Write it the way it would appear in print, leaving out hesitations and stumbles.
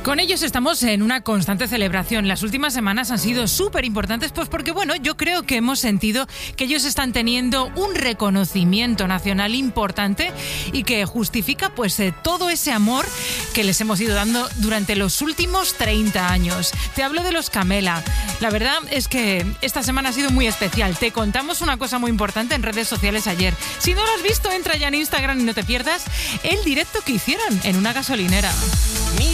Con ellos estamos en una constante celebración. Las últimas semanas han sido súper importantes, pues porque, yo creo que hemos sentido que ellos están teniendo un reconocimiento nacional importante y que justifica, todo ese amor que les hemos ido dando durante los últimos 30 años. Te hablo de los Camela. La verdad es que esta semana ha sido muy especial. Te contamos una cosa muy importante en redes sociales ayer. Si no lo has visto, entra ya en Instagram y no te pierdas el directo que hicieron en una gasolinera. Mi